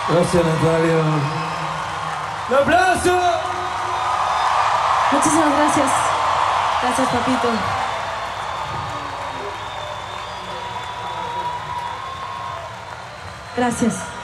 Gracias, Natalia. ¡Un aplauso! Muchísimas gracias. Gracias, papito. Gracias.